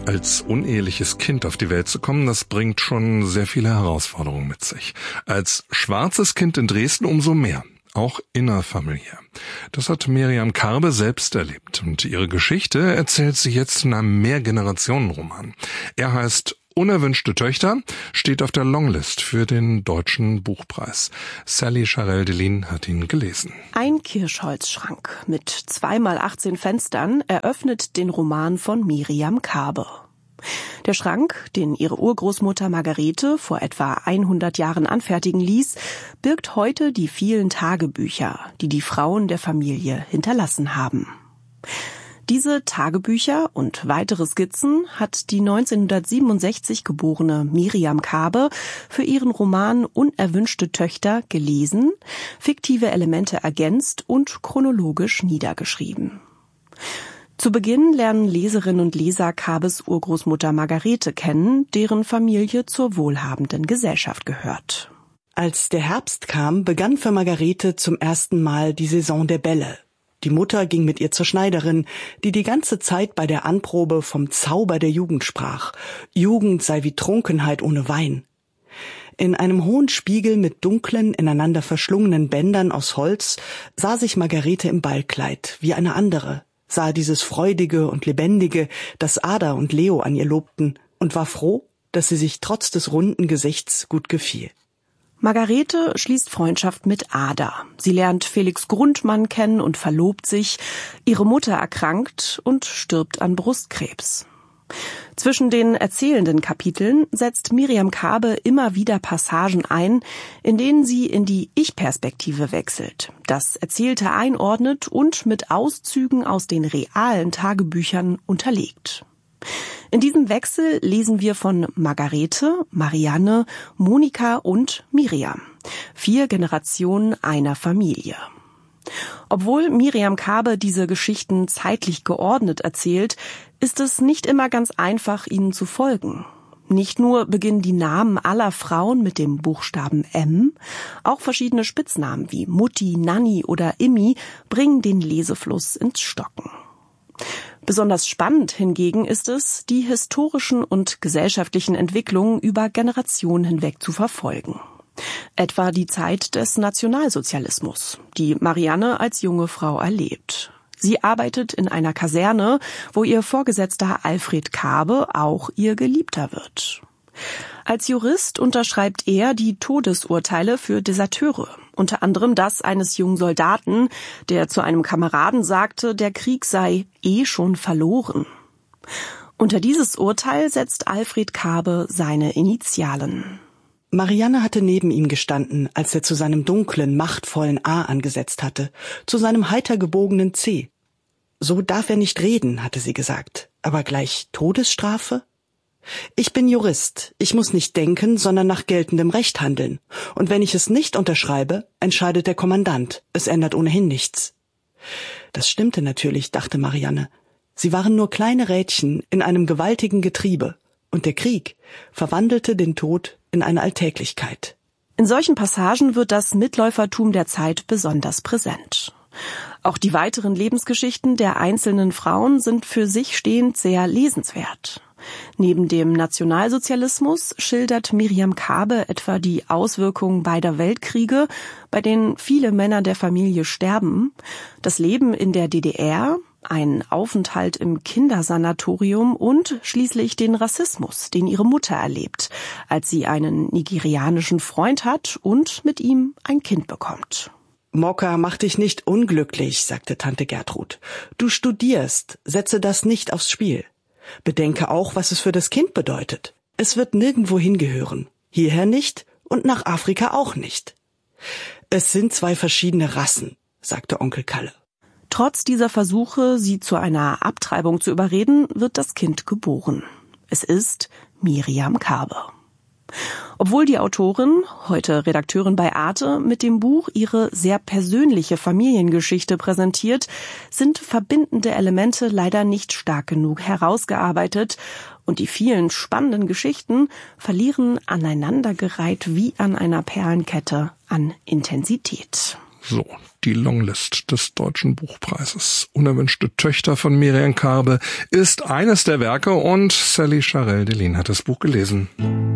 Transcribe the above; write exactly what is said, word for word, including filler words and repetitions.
Als uneheliches Kind auf die Welt zu kommen, das bringt schon sehr viele Herausforderungen mit sich. Als schwarzes Kind in Dresden umso mehr, auch innerfamiliär. Das hat Miriam Karbe selbst erlebt und ihre Geschichte erzählt sie jetzt in einem Mehrgenerationenroman. Er heißt Unerwünschte Töchter, steht auf der Longlist für den Deutschen Buchpreis. Sally Charell-Delin hat ihn gelesen. Ein Kirschholzschrank mit zwei mal achtzehn Fenstern eröffnet den Roman von Miriam Karbe. Der Schrank, den ihre Urgroßmutter Margarete vor etwa hundert Jahren anfertigen ließ, birgt heute die vielen Tagebücher, die die Frauen der Familie hinterlassen haben. Diese Tagebücher und weitere Skizzen hat die neunzehnhundertsiebenundsechzig geborene Miriam Karbe für ihren Roman Unerwünschte Töchter gelesen, fiktive Elemente ergänzt und chronologisch niedergeschrieben. Zu Beginn lernen Leserinnen und Leser Karbes Urgroßmutter Margarete kennen, deren Familie zur wohlhabenden Gesellschaft gehört. Als der Herbst kam, begann für Margarete zum ersten Mal die Saison der Bälle. Die Mutter ging mit ihr zur Schneiderin, die die ganze Zeit bei der Anprobe vom Zauber der Jugend sprach. Jugend sei wie Trunkenheit ohne Wein. In einem hohen Spiegel mit dunklen, ineinander verschlungenen Bändern aus Holz sah sich Margarete im Ballkleid, wie eine andere, sah dieses Freudige und Lebendige, das Ada und Leo an ihr lobten, und war froh, dass sie sich trotz des runden Gesichts gut gefiel. Margarete schließt Freundschaft mit Ada. Sie lernt Felix Grundmann kennen und verlobt sich. Ihre Mutter erkrankt und stirbt an Brustkrebs. Zwischen den erzählenden Kapiteln setzt Miriam Karbe immer wieder Passagen ein, in denen sie in die Ich-Perspektive wechselt, das Erzählte einordnet und mit Auszügen aus den realen Tagebüchern unterlegt. In diesem Wechsel lesen wir von Margarete, Marianne, Monika und Miriam. Vier Generationen einer Familie. Obwohl Miriam Karbe diese Geschichten zeitlich geordnet erzählt, ist es nicht immer ganz einfach, ihnen zu folgen. Nicht nur beginnen die Namen aller Frauen mit dem Buchstaben M, auch verschiedene Spitznamen wie Mutti, Nanni oder Immi bringen den Lesefluss ins Stocken. Besonders spannend hingegen ist es, die historischen und gesellschaftlichen Entwicklungen über Generationen hinweg zu verfolgen. Etwa die Zeit des Nationalsozialismus, die Marianne als junge Frau erlebt. Sie arbeitet in einer Kaserne, wo ihr Vorgesetzter Alfred Karbe auch ihr Geliebter wird. Als Jurist unterschreibt er die Todesurteile für Deserteure, unter anderem das eines jungen Soldaten, der zu einem Kameraden sagte, der Krieg sei eh schon verloren. Unter dieses Urteil setzt Alfred Karbe seine Initialen. Marianne hatte neben ihm gestanden, als er zu seinem dunklen, machtvollen A angesetzt hatte, zu seinem heiter gebogenen C. So darf er nicht reden, hatte sie gesagt, aber gleich Todesstrafe? Ich bin Jurist, ich muss nicht denken, sondern nach geltendem Recht handeln. Und wenn ich es nicht unterschreibe, entscheidet der Kommandant. Es ändert ohnehin nichts. Das stimmte natürlich, dachte Marianne. Sie waren nur kleine Rädchen in einem gewaltigen Getriebe. Und der Krieg verwandelte den Tod in eine Alltäglichkeit. In solchen Passagen wird das Mitläufertum der Zeit besonders präsent. Auch die weiteren Lebensgeschichten der einzelnen Frauen sind für sich stehend sehr lesenswert. Neben dem Nationalsozialismus schildert Miriam Karbe etwa die Auswirkungen beider Weltkriege, bei denen viele Männer der Familie sterben, das Leben in der D D R, einen Aufenthalt im Kindersanatorium und schließlich den Rassismus, den ihre Mutter erlebt, als sie einen nigerianischen Freund hat und mit ihm ein Kind bekommt. Mokka, mach dich nicht unglücklich, sagte Tante Gertrud. Du studierst, setze das nicht aufs Spiel. Bedenke auch, was es für das Kind bedeutet. Es wird nirgendwo hingehören. Hierher nicht und nach Afrika auch nicht. Es sind zwei verschiedene Rassen, sagte Onkel Kalle. Trotz dieser Versuche, sie zu einer Abtreibung zu überreden, wird das Kind geboren. Es ist Miriam Karbe. Obwohl die Autorin, heute Redakteurin bei Arte, mit dem Buch ihre sehr persönliche Familiengeschichte präsentiert, sind verbindende Elemente leider nicht stark genug herausgearbeitet und die vielen spannenden Geschichten verlieren aneinandergereiht wie an einer Perlenkette an Intensität. So, die Longlist des Deutschen Buchpreises. Unerwünschte Töchter von Merian Karbe ist eines der Werke und Sally Charel-Delin hat das Buch gelesen.